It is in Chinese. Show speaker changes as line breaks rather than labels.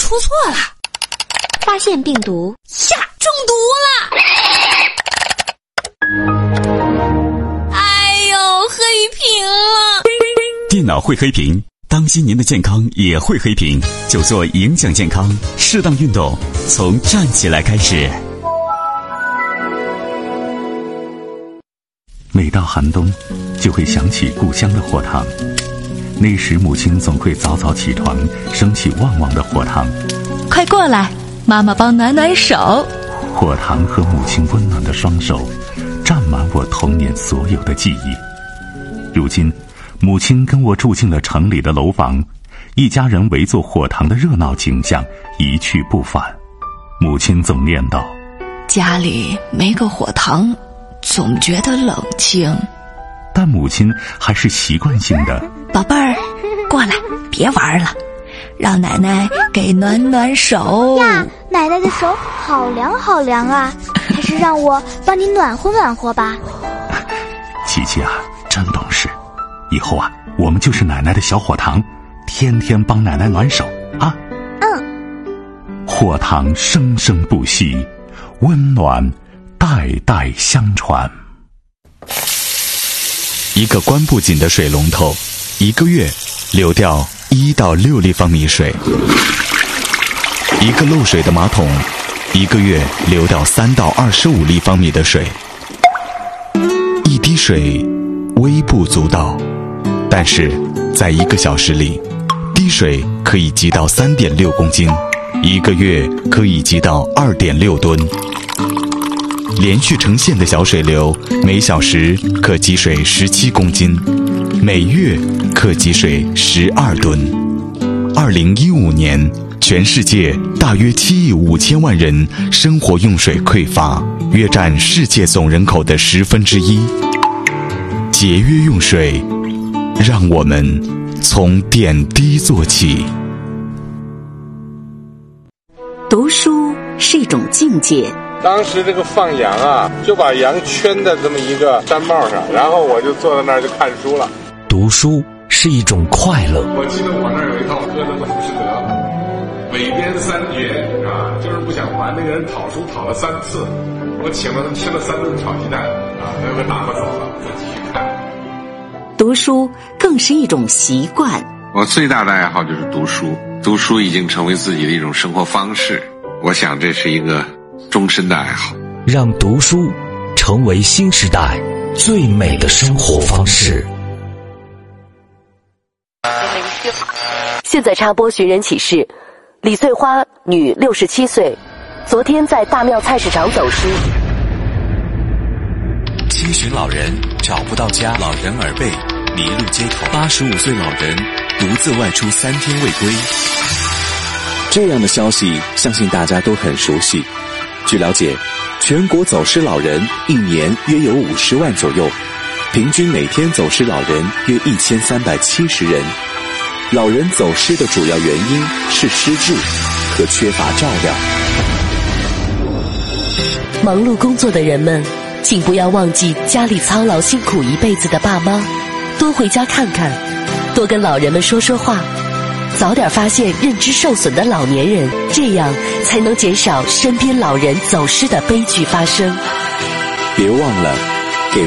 出错了，
发现病毒
呀，中毒了！哎呦，黑屏了！
电脑会黑屏，当心您的健康也会黑屏，就做影响健康，适当运动，从站起来开始。
每到寒冬，就会想起故乡的火塘。那时母亲总会早早起床，升起旺旺的火塘。
快过来，妈妈帮暖暖手。
火塘和母亲温暖的双手，占满我童年所有的记忆。如今，母亲跟我住进了城里的楼房，一家人围坐火塘的热闹景象一去不返。母亲总念叨：
家里没个火塘，总觉得冷清。
但母亲还是习惯性的：
宝贝儿，过来，别玩了，让奶奶给暖暖手
呀。奶奶的手好凉好凉啊，还是让我帮你暖和暖和吧。
琪琪啊，真懂事，以后啊，我们就是奶奶的小火塘，天天帮奶奶暖手啊。火塘生生不息，温暖代代相传。
一个关不紧的水龙头，一个月流掉1到6立方米水；一个漏水的马桶，一个月流掉3到25立方米的水。一滴水微不足道，但是在1个小时里，滴水可以积到3.6公斤，1个月可以积到2.6吨。连续成线的小水流，每小时可积水17公斤，每月可积水12吨。2015年，全世界大约7亿5千万人生活用水匮乏，约占世界总人口的1/10。节约用水，让我们从点滴做起。
读书是一种境界。
当时这个放羊啊，就把羊圈在这么一个毡帽上，然后我就坐在那儿就看书了。
读书是一种快乐。
我记得我那儿有一套歌的浮士德，韦编3绝啊，就是不想还那个人讨书讨了3次，我请了他吃了3顿炒鸡蛋啊，那个打发走了，再继续看。
读书更是一种习惯。
我最大的爱好就是读书，读书已经成为自己的一种生活方式，我想这是一个终身的爱好，
让读书成为新时代最美的生活方式。
现在插播寻人启事：李翠花，女，67岁，昨天在大庙菜市场走失。
七旬老人找不到家，老人耳背，迷路街头。85岁老人独自外出3天未归。
这样的消息，相信大家都很熟悉。据了解，全国走失老人一年约有50万左右，平均每天走失老人约1370人。老人走失的主要原因是失智和缺乏照料。
忙碌工作的人们，请不要忘记家里操劳辛苦一辈子的爸妈，多回家看看，多跟老人们说说话，早点发现认知受损的老年人，这样才能减少身边老人走失的悲剧发生。
别忘了